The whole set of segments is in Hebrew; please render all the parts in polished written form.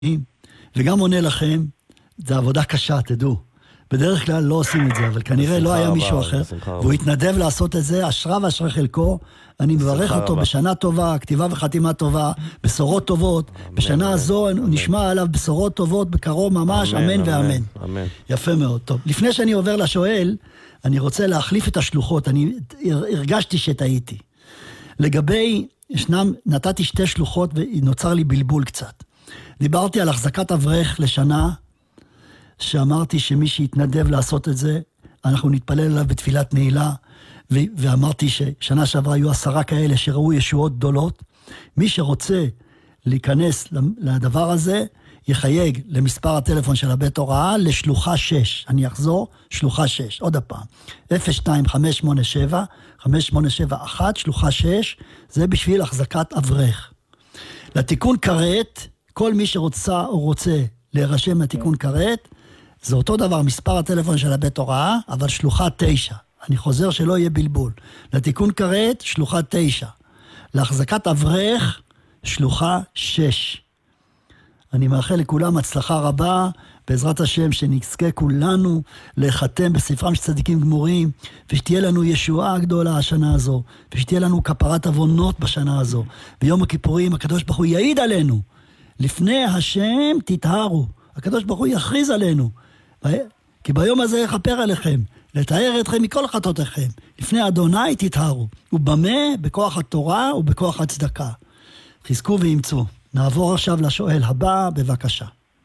וגם עונה לכם, זה עבודה קשה, תדעו. בדרך כלל לא עושים את זה, אבל כנראה לא היה מישהו אחר, והוא התנדב לעשות את זה, אשרה ואשרה חלקו, אני מברך אותו בשנה טובה, כתיבה וחתימה טובה, בשורות טובות, בשנה הזו נשמע עליו בשורות טובות, בקרוב ממש, אמן ואמן. יפה מאוד, טוב. לפני שאני עובר לשואל, אני רוצה להחליף את השלוחות, אני הרגשתי שטעיתי. לגבי, נתתי שתי שלוחות ונוצר לי בלבול קצת. דיברתי על החזקת אברך לשנה, שאמרתי שמי שיתנדב לעשות את זה, אנחנו נתפלל עליו בתפילת נעילה, ואמרתי ששנה שעברה היו 10 כאלה שראו ישועות גדולות. מי שרוצה להיכנס לדבר הזה, יחייג למספר הטלפון של הבית הוראה לשלוחה 6. אני אחזור, שלוחה 6, עוד הפעם. 02587-5871, שלוחה 6, זה בשביל החזקת אברך. לתיקון כרת, כל מי שרוצה או רוצה להירשם לתיקון כרת, זה אותו דבר, מספר הטלפון של הבית הוראה, אבל שלוחה 9. אני חוזר שלא יהיה בלבול. לתיקון כרת, שלוחה 9. להחזקת אברך, שלוחה 6. אני מאחל לכולם הצלחה רבה, בעזרת השם שנזכה כולנו לחתם בספרם של צדיקים גמורים, ושתהיה לנו ישועה גדולה השנה הזו, ושתהיה לנו כפרת עוונות בשנה הזו. ביום הכיפורים הקדוש ברוך הוא יעיד עלינו, לפני השם תטהרו. הקדוש ברוך הוא יכריז עלינו, כי ביום הזה יכפר עליכם, לתאר אתכם מכל חטאותיכם, לפני אדוני תטהרו, ובמה? בכוח התורה ובכוח הצדקה. חזקו ואמצו. נעבור עכשיו לשואל הבא, בבקשה.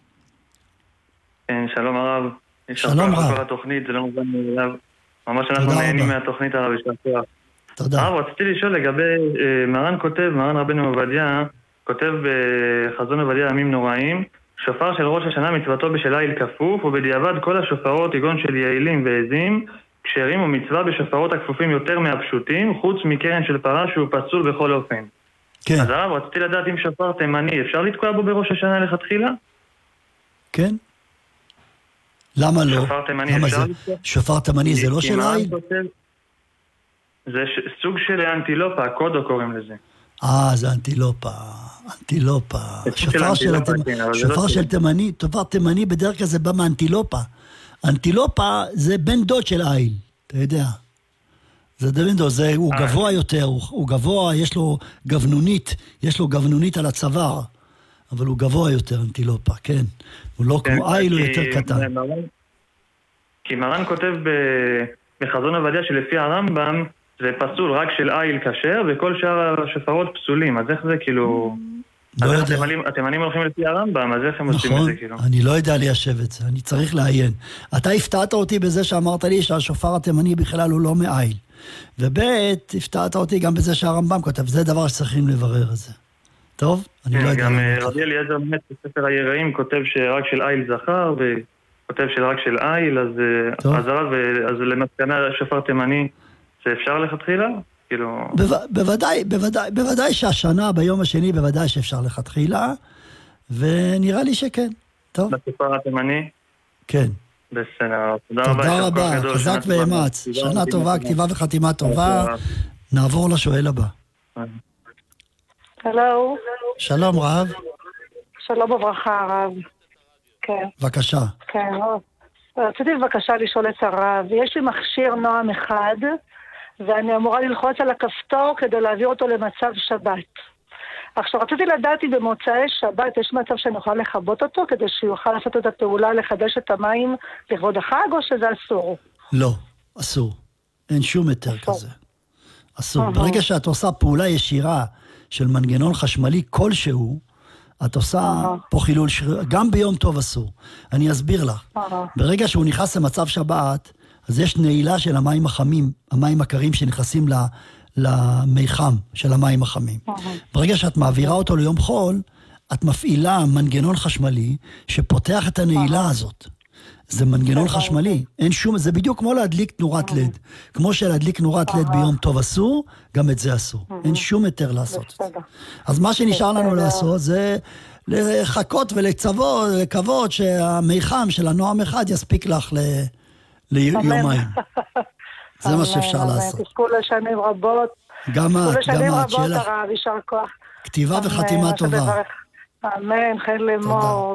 שלום הרב. שלום רב. כל התוכנית, זה לא מובן מאליו. ממש אנחנו נהנים מהתוכנית הרב. תודה. הרב, רציתי לשאול לגבי, מרן רבנו עובדיה, כותב בחזון עובדיה ימים נוראים, שופר של ראש השנה מצוותו בשל איל כפוף, ובדיעבד כל השופרות כגון של יעילים ועזים, כשרים ומצווה בשופרות הכפופים יותר מהפשוטים, חוץ מקרן של פרה שהוא פסול בכל אופן. כן. אז הרב, רציתי לדעת אם שופר תימני, אפשר לתקוע בו בראש השנה לכתחילה? כן. למה לא? שופר תימני אפשר לתקוע? שופר תימני זה לא של איל? זה סוג של אנטילופה, הקודו קוראים לזה. זה אנטילופה. שופר של תימני, שופר תימני בדרך כלל זה בא מאנטילופה. אנטילופה זה בן דוד של איל, אתה יודע. זה בן דוד, הוא גבוה יותר, הוא גבוה, יש לו גבנונית על הצוואר, אבל הוא גבוה יותר, אנטילופה, כן. הוא לא כמו איל, הוא יותר קטן. כי מרן כותב בחזון עובדיה שלפי הרמב"ם, זה פסול רק של איל כשר, וכל שאר השופרות פסולים. אז איך זה כאילו... לא יודע. התימנים הולכים לפי הרמב"ם, אז איך הם עושים את זה כאילו? אני לא יודע ליישב את זה, אני צריך לעיין. אתה הפתעת אותי בזה שאמרת לי שהשופר התימני בכלל הוא לא מאיל. ובית, הפתעת אותי גם בזה שהרמב"ם כותב, זה דבר שצריכים לברר את זה. טוב? אני לא יודע. גם רבי אליעזר באמת בספר היראים כותב שרק של איל זכר, וכותב שרק של איל, אז למסקנה שופר תימני זה אפשר לכתחילה? כאילו... בוודאי שהשנה, ביום השני, בוודאי שאפשר לכתחילה, ונראה לי שכן. טוב? לשופר התימני? כן. בסדר, תודה רבה, חזק ואמץ. שנה טובה, כתיבה וחתימה טובה. נעבור לשואל הבא. הלו. שלום רב. שלום וברכה רב. כן. בבקשה. כן, רציתי בבקשה לשאול את הרב. יש לי מכשיר נועם אחד, ואני אמורה ללחוץ על הכפתור כדי להעביר אותו למצב שבת. עכשיו רציתי לדעת אם במוצאי שבת יש מצב שאני אוכל לכבות אותו כדי שיוכל לעשות את הפעולה לחדש את המים לכבוד החג, או שזה אסור? לא, אסור. אין שום היתר כזה. אסור. ברגע שאת עושה פעולה ישירה של מנגנון חשמלי כלשהו, את עושה פה חילול שריר, גם ביום טוב אסור. אני אסביר לך. ברגע שהוא נכנס למצב שבת, אז יש נעילה של המים החמים, המים הקרים שנכנסים למי חם של המים החמים. ברגע שאת מעבירה אותו ליום חול, את מפעילה מנגנון חשמלי שפותח את הנעילה הזאת. זה מנגנון חשמלי, אין שום, זה בדיוק כמו להדליק נורת לד. כמו שלהדליק נורת לד ביום טוב אסור, גם את זה אסור. אין שום היתר לעשות את זה. אז מה שנשאר לנו לעשות זה לחכות ולקוות שהמי חם של הנועם אחד יספיק לך ליומיים. זה מה שאפשר לעשות. תזכו לשנים רבות. גם את, שיהיה לך. כתיבה וחתימה טובה. אמן, חן לאמור.